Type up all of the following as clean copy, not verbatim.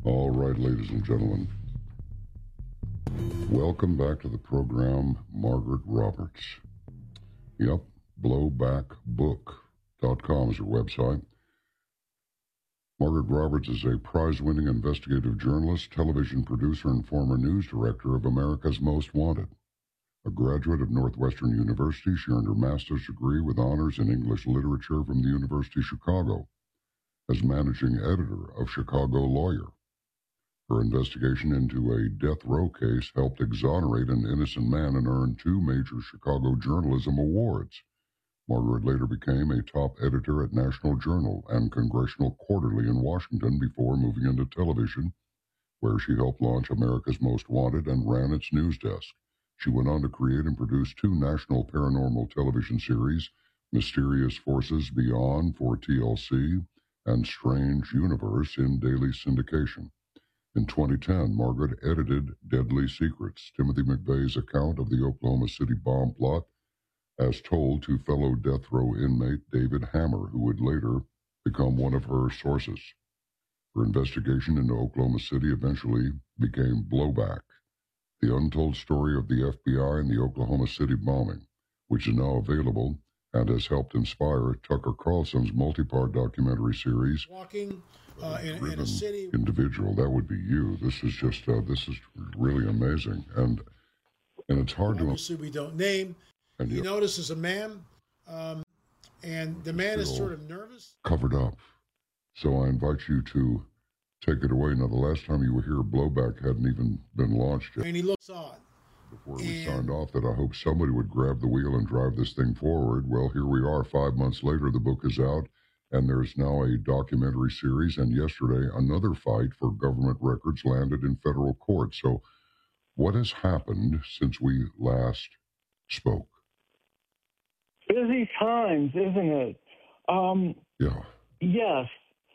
All right, ladies and gentlemen, welcome back to the program, Margaret Roberts. Yep, blowbackbook.com is her website. Margaret Roberts is a prize-winning investigative journalist, television producer, and former news director of America's Most Wanted. A graduate of Northwestern University, she earned her master's degree with honors in English literature from the University of Chicago as managing editor of Chicago Lawyer. Her investigation into a death row case helped exonerate an innocent man and earn 2 major Chicago journalism awards. Margaret later became a top editor at National Journal and Congressional Quarterly in Washington before moving into television, where she helped launch America's Most Wanted and ran its news desk. She went on to create and produce 2 national paranormal television series, Mysterious Forces Beyond for TLC and Strange Universe in daily syndication. In 2010, Margaret edited Deadly Secrets, Timothy McVeigh's account of the Oklahoma City bomb plot, as told to fellow death row inmate David Hammer, who would later become one of her sources. Her investigation into Oklahoma City eventually became Blowback, the untold story of the FBI and the Oklahoma City bombing, which is now available and has helped inspire Tucker Carlson's multi-part documentary series, Walking in a city. Individual. That would be you. This is just, this is really amazing. And it's hard to... Obviously, we don't name. And you notice as a man, and the man is sort of nervous. Covered up. So I invite you to take it away. Now, the last time you were here, Blowback hadn't even been launched yet. And he looks odd. Before we signed off, that I hope somebody would grab the wheel and drive this thing forward. Well, here we are 5 months later. The book is out, and there's now a documentary series. And yesterday, another fight for government records landed in federal court. So what has happened since we last spoke? Busy times, isn't it? Yeah. Yes.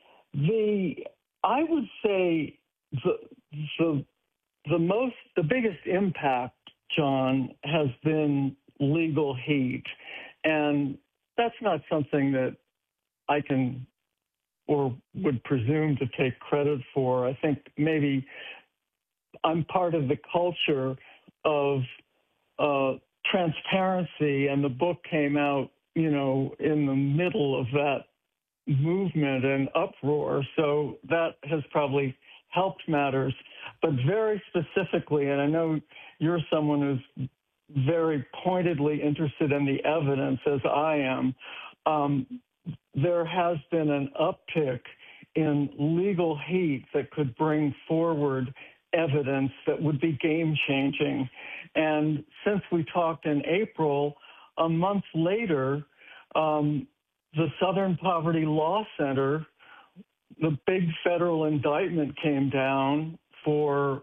I would say the biggest impact, John, has been legal heat. And that's not something that I can or would presume to take credit for. I think maybe I'm part of the culture of transparency, and the book came out, in the middle of that movement and uproar. So that has probably helped matters. But very specifically, and I know you're someone who's very pointedly interested in the evidence, as I am, there has been an uptick in legal heat that could bring forward evidence that would be game-changing. And since we talked in April, a month later, the Southern Poverty Law Center, the big federal indictment came down for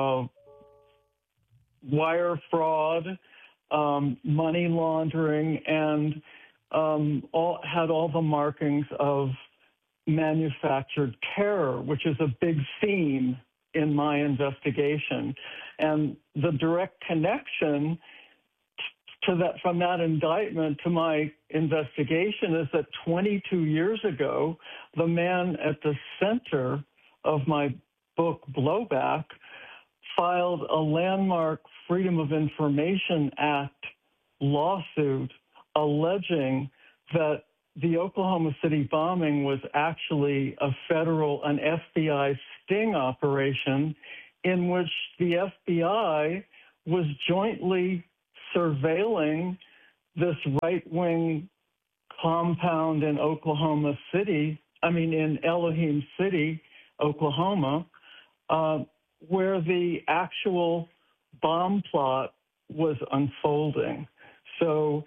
wire fraud, money laundering, and had all the markings of manufactured terror, which is a big theme in my investigation. And the direct connection to that, from that indictment to my investigation, is that 22 years ago, the man at the center of my book, Blowback, filed a landmark Freedom of Information Act lawsuit alleging that the Oklahoma City bombing was actually an FBI sting operation in which the FBI was jointly surveilling this right-wing compound in in Elohim City, Oklahoma, where the actual bomb plot was unfolding. So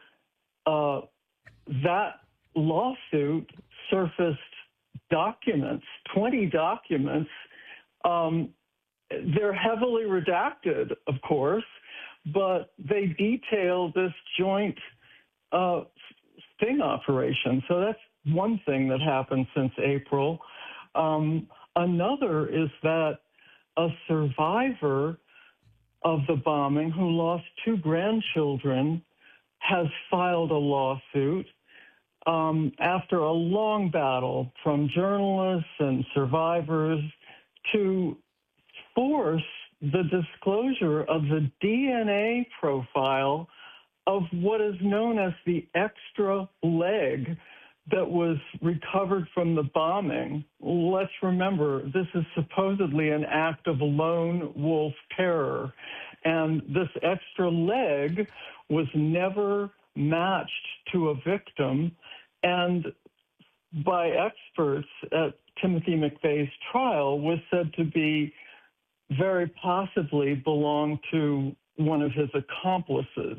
that lawsuit surfaced documents, 20 documents. They're heavily redacted, of course, but they detail this joint sting operation. So that's one thing that happened since April. Another is that a survivor of the bombing who lost 2 grandchildren has filed a lawsuit after a long battle from journalists and survivors to force the disclosure of the DNA profile of what is known as the extra leg that was recovered from the bombing. Let's remember, this is supposedly an act of lone wolf terror. And this extra leg was never matched to a victim. And by experts at Timothy McVeigh's trial, was said to be very possibly belonged to one of his accomplices.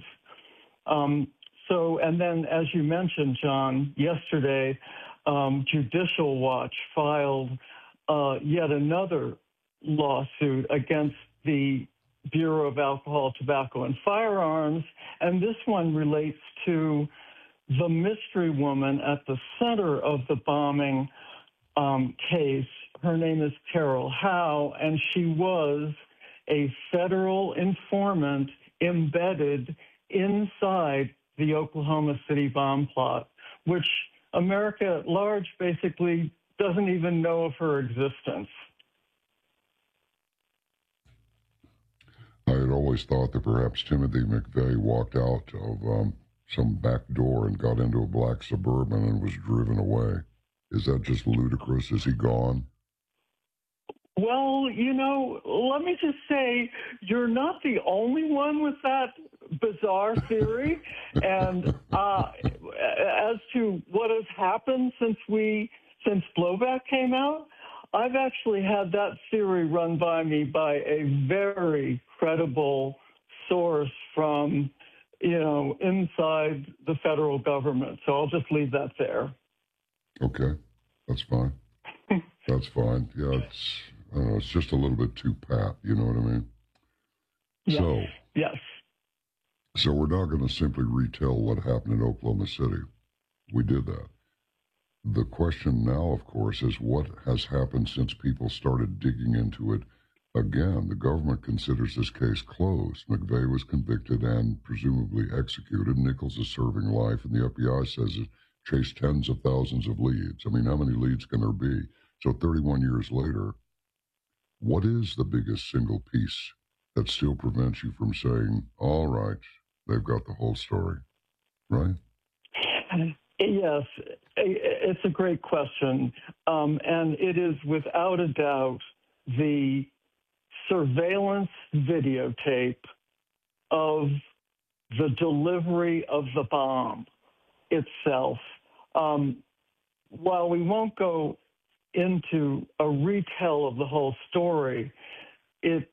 And then, as you mentioned, John, yesterday, Judicial Watch filed yet another lawsuit against the Bureau of Alcohol, Tobacco, and Firearms, and this one relates to the mystery woman at the center of the bombing case. Her name is Carol Howe, and she was a federal informant embedded inside the Oklahoma City bomb plot, which America at large basically doesn't even know of her existence. I had always thought that perhaps Timothy McVeigh walked out of some back door and got into a black Suburban and was driven away. Is that just ludicrous? Is he gone? Well, let me just say, you're not the only one with that bizarre theory. And as to what has happened since Blowback came out, I've actually had that theory run by me by a very credible source from, inside the federal government. So I'll just leave that there. Okay, that's fine. That's fine. Yeah, it's just a little bit too pat, you know what I mean? Yes. Yes. So we're not going to simply retell what happened in Oklahoma City. We did that. The question now, of course, is what has happened since people started digging into it again. The government considers this case closed. McVeigh was convicted and presumably executed. Nichols is serving life, and the FBI says it chased tens of thousands of leads. I mean, how many leads can there be? So 31 years later, what is the biggest single piece that still prevents you from saying, all right, they've got the whole story, right? Yes, it's a great question. And it is without a doubt the surveillance videotape of the delivery of the bomb itself. While we won't go into a retell of the whole story, it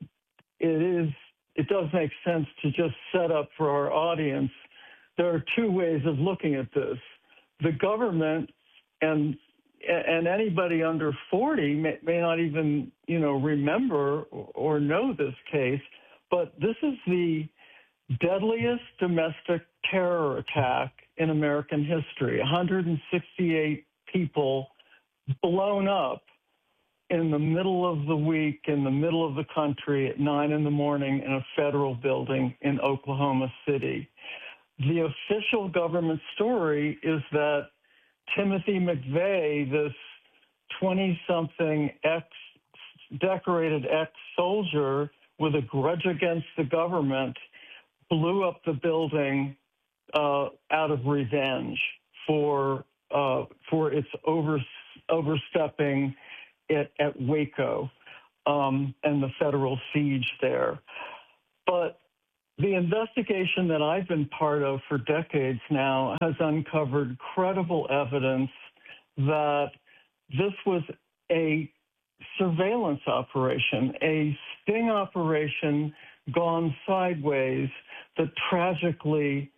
does make sense to just set up for our audience. There are two ways of looking at this. The government and anybody under 40 may not even, remember or know this case, but this is the deadliest domestic terror attack in American history. 168 people blown up in the middle of the week, in the middle of the country at 9 in the morning in a federal building in Oklahoma City. The official government story is that Timothy McVeigh, this 20-something decorated ex-soldier with a grudge against the government, blew up the building out of revenge for its overstepping at Waco and the federal siege there. But the investigation that I've been part of for decades now has uncovered credible evidence that this was a surveillance operation, a sting operation gone sideways that tragically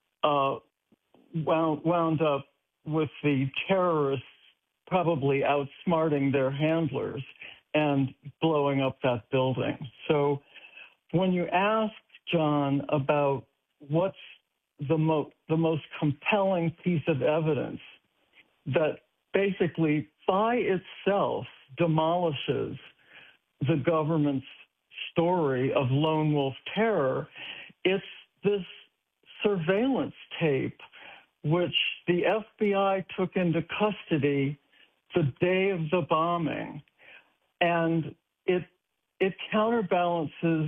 wound up with the terrorists probably outsmarting their handlers and blowing up that building. So when you ask, John, about what's the most compelling piece of evidence that basically by itself demolishes the government's story of lone wolf terror, it's this surveillance tape which the FBI took into custody the day of the bombing. And it counterbalances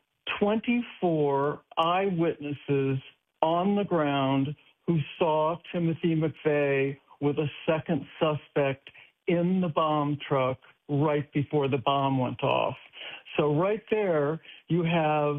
24 eyewitnesses on the ground who saw Timothy McVeigh with a second suspect in the bomb truck right before the bomb went off. So right there, you have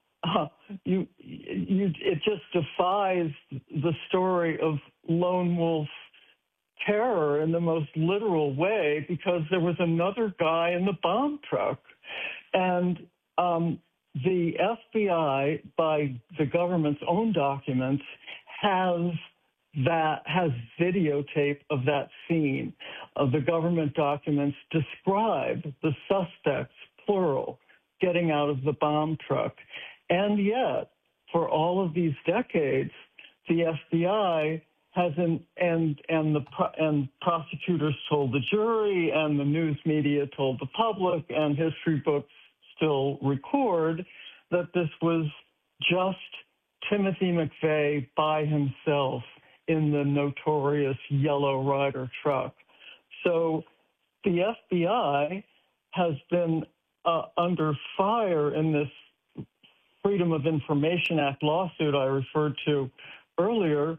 it just defies the story of lone wolf terror in the most literal way, because there was another guy in the bomb truck. And the FBI, by the government's own documents, has videotape of that scene. The government documents describe the suspects, plural, getting out of the bomb truck. And yet, for all of these decades, the FBI hasn't, and prosecutors told the jury, and the news media told the public, and history books still record that this was just Timothy McVeigh by himself in the notorious Yellow Rider truck. So the FBI has been under fire in this Freedom of Information Act lawsuit I referred to earlier,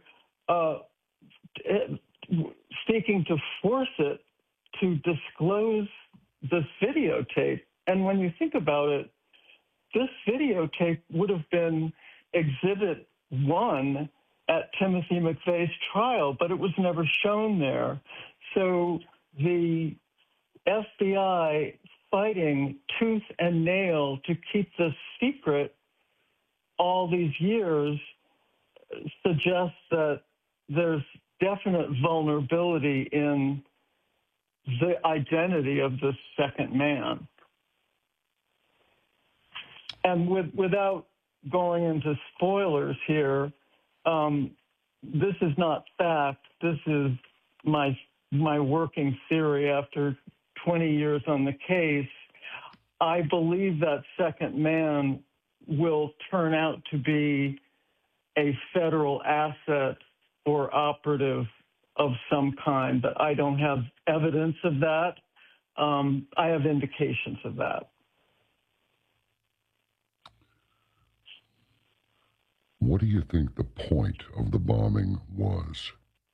seeking to force it to disclose this videotape. And when you think about it, this videotape would have been Exhibit 1 at Timothy McVeigh's trial, but it was never shown there. So the FBI fighting tooth and nail to keep this secret all these years suggests that there's definite vulnerability in the identity of this second man. And without going into spoilers here, this is not fact. This is my working theory after 20 years on the case. I believe that second man will turn out to be a federal asset or operative of some kind, but I don't have evidence of that. I have indications of that. What do you think the point of the bombing was?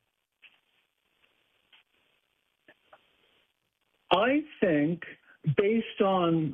I think, based on,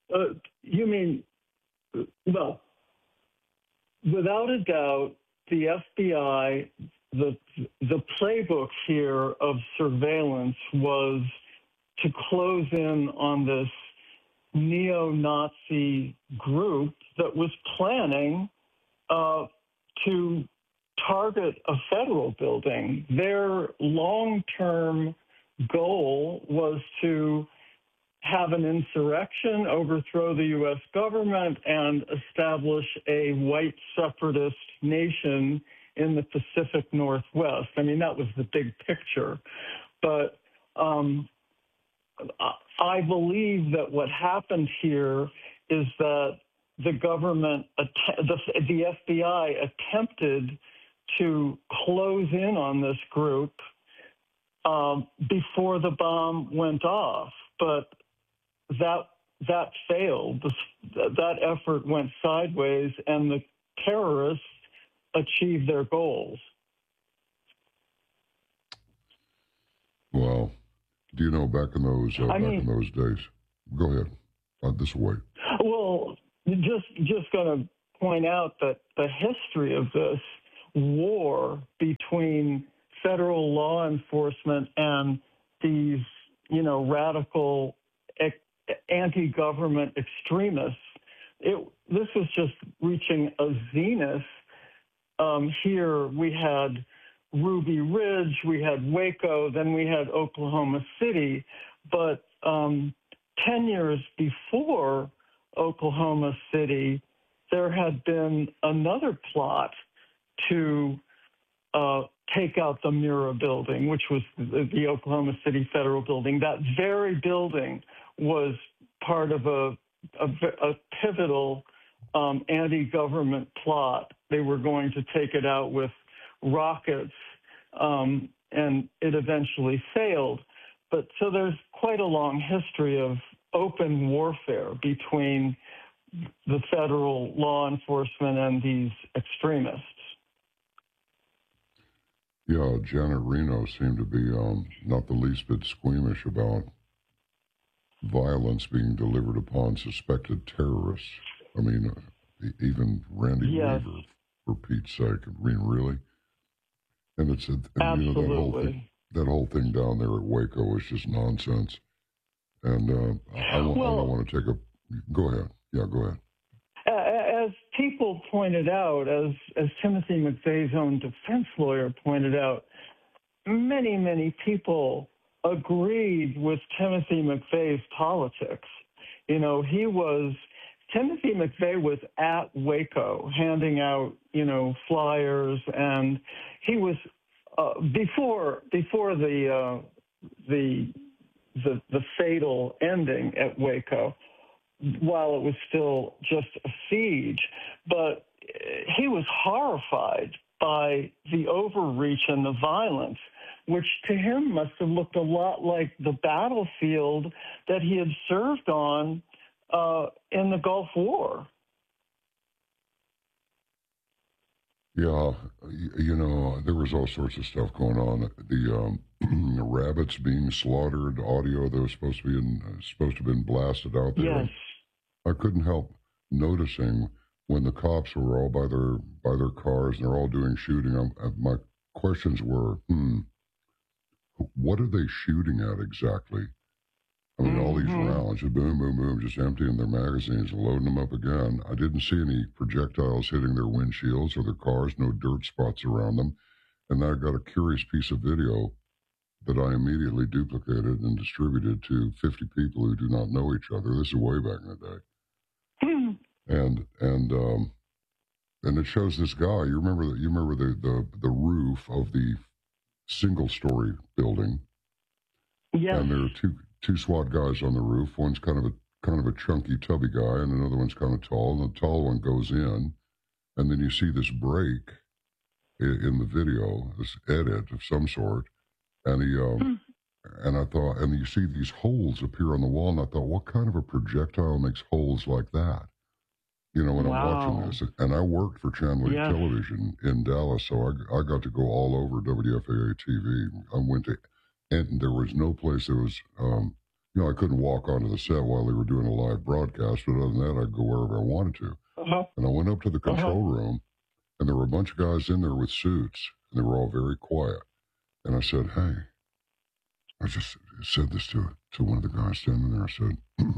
well, without a doubt, the FBI, the playbook here of surveillance was to close in on this neo-Nazi group that was planning to target a federal building. Their long-term goal was to have an insurrection, overthrow the U.S. government, and establish a white separatist nation in the Pacific Northwest. I mean, that was the big picture. But I believe that what happened here is that the government, the FBI attempted to close in on this group before the bomb went off, but that failed. That effort went sideways, and the terrorists achieved their goals. Well, do you know back in those days? Go ahead. This way. Well, just going to point out that the history of this war between federal law enforcement and these, radical anti-government extremists, this was just reaching a zenith. Here we had Ruby Ridge, we had Waco, then we had Oklahoma City. But 10 years before Oklahoma City, there had been another plot to take out the Murrah building, which was the Oklahoma City Federal building. That very building was part of a pivotal anti-government plot. They were going to take it out with rockets, and it eventually failed. But so there's quite a long history of open warfare between the federal law enforcement and these extremists. Yeah, Janet Reno seemed to be not the least bit squeamish about violence being delivered upon suspected terrorists. I mean, even Randy Yes. Weaver, for Pete's sake. I mean, really? And it's Absolutely. that whole thing down there at Waco is just nonsense. And I don't want to take a. Go ahead. Yeah, go ahead. As people pointed out, as Timothy McVeigh's own defense lawyer pointed out, many people agreed with Timothy McVeigh's politics. You know, Timothy McVeigh was at Waco handing out, flyers, and he was before the fatal ending at Waco, while it was still just a siege. But he was horrified by the overreach and the violence, which to him must have looked a lot like the battlefield that he had served on in the Gulf War. Yeah, there was all sorts of stuff going on. The rabbits being slaughtered, audio that was supposed to have been blasted out there. Yes. I couldn't help noticing when the cops were all by their cars and they're all doing shooting. My questions were, what are they shooting at exactly? I mean, all these rounds, just boom, boom, boom, just emptying their magazines and loading them up again. I didn't see any projectiles hitting their windshields or their cars, no dirt spots around them. And then I got a curious piece of video that I immediately duplicated and distributed to 50 people who do not know each other. This is way back in the day. And it shows this guy. You remember the roof of the single-story building. Yes. And there are two SWAT guys on the roof. One's kind of a chunky, tubby guy, and another one's kind of tall. And the tall one goes in, and then you see this break in the video, this edit of some sort, and and I thought, and you see these holes appear on the wall, and I thought, what kind of a projectile makes holes like that? When I'm watching this, and I worked for Channel 8 Television in Dallas, so I got to go all over WFAA TV. I went to, and there was no place that was, I couldn't walk onto the set while they were doing a live broadcast, but other than that, I'd go wherever I wanted to. And I went up to the control room, and there were a bunch of guys in there with suits, and they were all very quiet. And I said, hey, I just said this to one of the guys standing there. I said,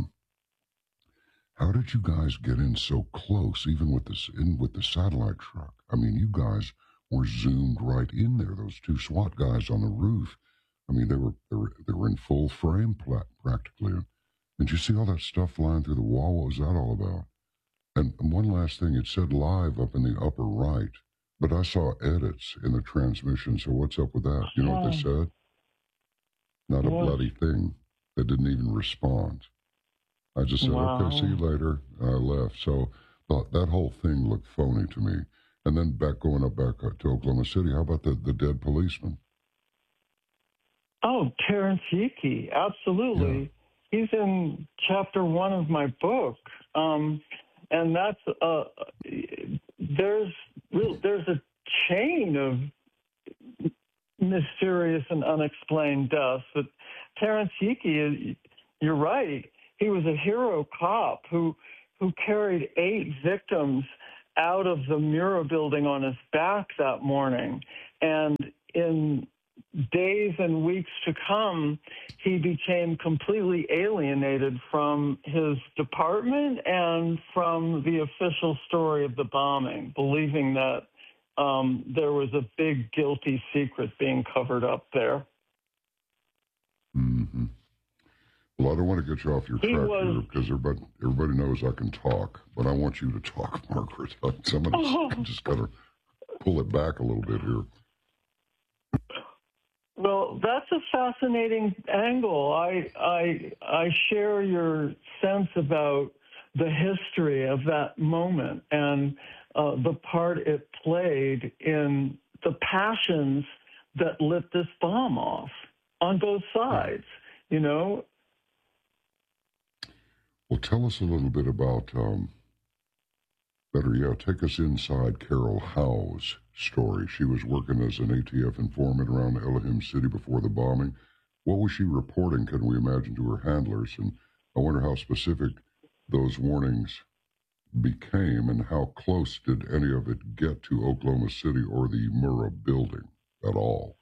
how did you guys get in so close, even with the satellite truck? I mean, you guys were zoomed right in there. Those two SWAT guys on the roof. I mean, they were in full frame practically. And you see all that stuff flying through the wall? What was that all about? And one last thing, it said live up in the upper right, but I saw edits in the transmission. So what's up with that? You know what they said? Not a bloody thing. They didn't even respond. I just said, okay, see you later. And I left. So that whole thing looked phony to me. And then going back to Oklahoma City, how about the dead policeman? Oh, Terrence Hickey, absolutely. Yeah. He's in chapter 1 of my book. And that's, there's a chain of mysterious and unexplained deaths. But Terrence Hickey, you're right. He was a hero cop who carried 8 victims out of the Murrah building on his back that morning. And in days and weeks to come, he became completely alienated from his department and from the official story of the bombing, believing that there was a big guilty secret being covered up there. Mm-hmm. Well, I don't want to get you off your track here because everybody knows I can talk, but I want you to talk, Margaret. I'm just got to pull it back a little bit here. Well, that's a fascinating angle. I share your sense about the history of that moment and the part it played in the passions that lit this bomb off on both sides, tell us a little bit about, better yet, take us inside Carol Howe's story. She was working as an ATF informant around Elohim City before the bombing. What was she reporting, can we imagine, to her handlers? And I wonder how specific those warnings became and how close did any of it get to Oklahoma City or the Murrah building at all?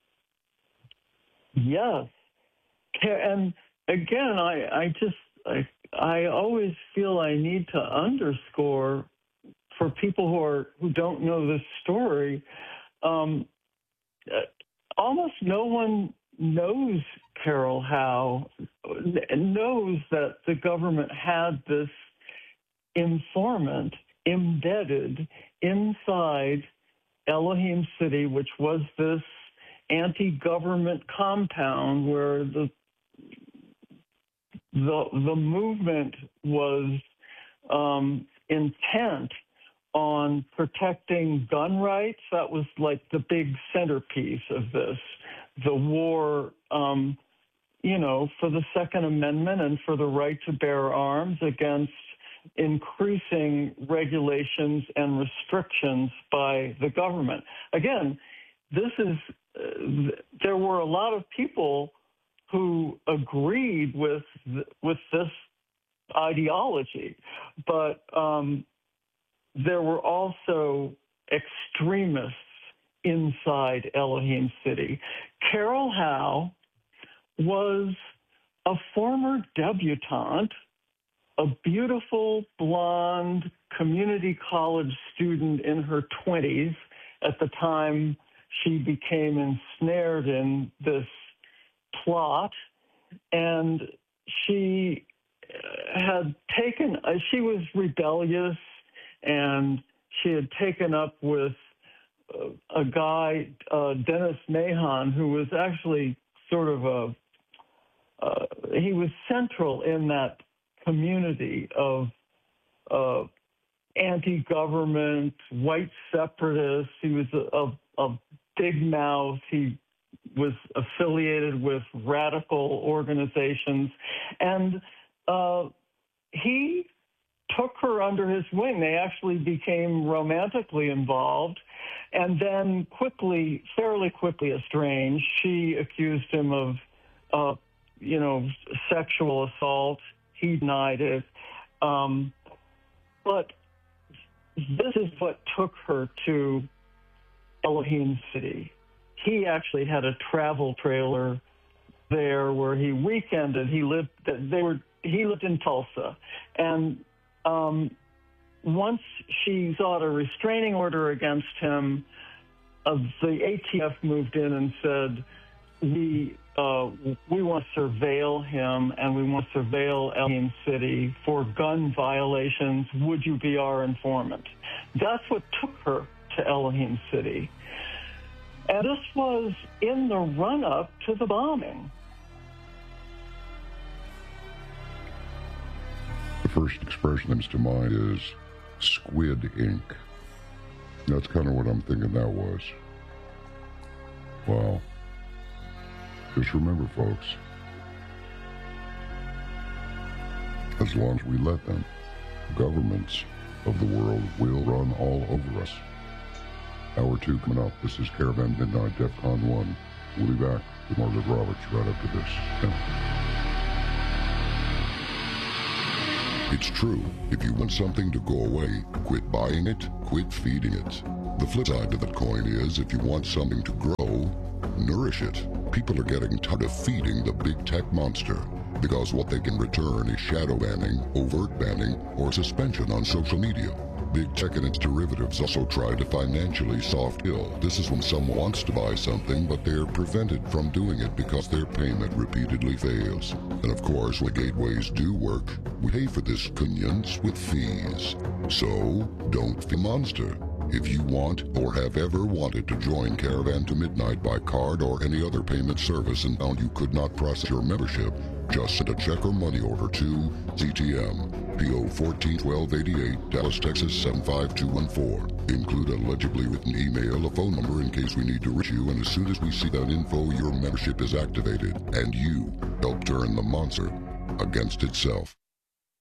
Yes. And again, I always feel I need to underscore for people who don't know this story, almost no one knows Carol Howe, knows that the government had this informant embedded inside Elohim City, which was this anti-government compound where the movement was intent on protecting gun rights. That was like the big centerpiece of this. The war, for the Second Amendment and for the right to bear arms against increasing regulations and restrictions by the government. Again, there were a lot of people who agreed with this ideology, but there were also extremists inside Elohim City. Carol Howe was a former debutante, a beautiful blonde community college student in her 20s at the time she became ensnared in this plot, and she was rebellious, and she had taken up with a guy, Dennis Mahon, who was actually sort of he was central in that community of anti-government, white separatists. He was a big mouth. He was affiliated with radical organizations. And he took her under his wing. They actually became romantically involved and then fairly quickly estranged. She accused him of, sexual assault. He denied it. But this is what took her to Elohim City. He actually had a travel trailer there where he weekended. He lived in Tulsa, and once she sought a restraining order against him, the ATF moved in and said, we want to surveil him, and we want to surveil Elohim City for gun violations. Would you be our informant? That's what took her to Elohim City. And this was in the run-up to the bombing. The first expression that comes to mind is squid ink. That's kind of what I'm thinking that was. Wow. Just remember, folks, as long as we let them, governments of the world will run all over us. Hour 2 coming up. This is Caravan Midnight, DEFCON 1. We'll be back with Margaret Roberts right after this. Yeah. It's true. If you want something to go away, quit buying it, quit feeding it. The flip side to that coin is, if you want something to grow, nourish it. People are getting tired of feeding the big tech monster, because what they can return is shadow banning, overt banning, or suspension on social media. Big tech and its derivatives also try to financially soft kill. This is when someone wants to buy something, but they're prevented from doing it because their payment repeatedly fails. And of course, when gateways do work, we pay for this convenience with fees. So, don't be a monster. If you want or have ever wanted to join Caravan to Midnight by card or any other payment service and found you could not process your membership, just send a check or money order to ZTM, PO 141288, Dallas, Texas 75214. Include a legibly written email, a phone number in case we need to reach you, and as soon as we see that info, your membership is activated, and you help turn the monster against itself.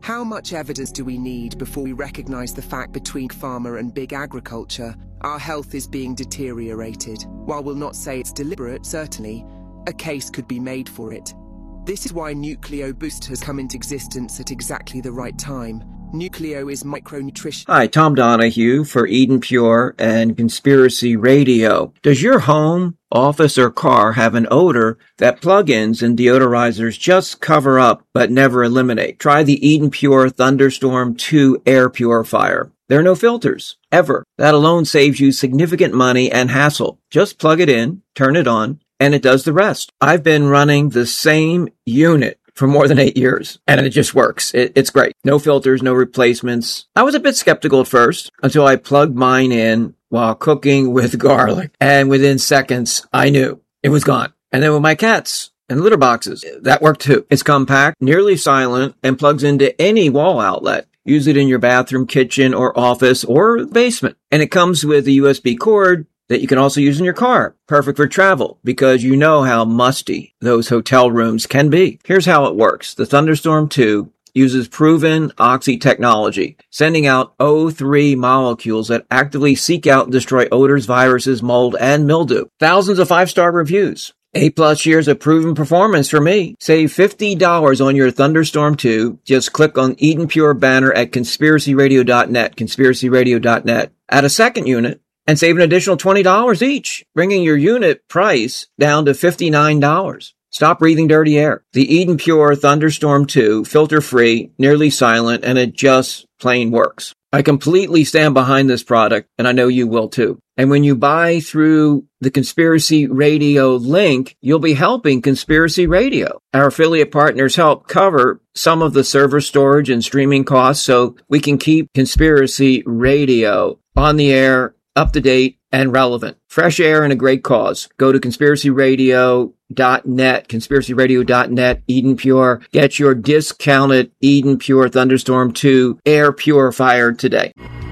How much evidence do we need before we recognize the fact between pharma and big agriculture, our health is being deteriorated? While we'll not say it's deliberate, certainly, a case could be made for it. This is why Nucleo Boost has come into existence at exactly the right time. Nucleo is micronutrition. Hi, Tom Donahue for Eden Pure and Conspiracy Radio. Does your home, office, or car have an odor that plug-ins and deodorizers just cover up but never eliminate? Try the Eden Pure Thunderstorm 2 air purifier. There are no filters, ever. That alone saves you significant money and hassle. Just plug it in, turn it on, and it does the rest. I've been running the same unit for more than 8 years, and it just works. It's great. No filters, no replacements. I was a bit skeptical at first until I plugged mine in while cooking with garlic, and within seconds, I knew it was gone. And then with my cats and litter boxes, that worked too. It's compact, nearly silent, and plugs into any wall outlet. Use it in your bathroom, kitchen, or office, or basement. And it comes with a USB cord that you can also use in your car. Perfect for travel, because you know how musty those hotel rooms can be. Here's how it works. The Thunderstorm 2 uses proven oxy technology, sending out O3 molecules that actively seek out and destroy odors, viruses, mold, and mildew. Thousands of 5-star reviews. 8+ years of proven performance for me. Save $50 on your Thunderstorm 2. Just click on Eden Pure banner at conspiracyradio.net, conspiracyradio.net. Add a second unit and save an additional $20 each, bringing your unit price down to $59. Stop breathing dirty air. The Eden Pure Thunderstorm 2, filter-free, nearly silent, and it just plain works. I completely stand behind this product, and I know you will too. And when you buy through the Conspiracy Radio link, you'll be helping Conspiracy Radio. Our affiliate partners help cover some of the server storage and streaming costs so we can keep Conspiracy Radio on the air, up to date, and relevant. Fresh air and a great cause. Go to conspiracyradio.net, conspiracyradio.net, Eden Pure. Get your discounted Eden Pure Thunderstorm 2 air purifier today.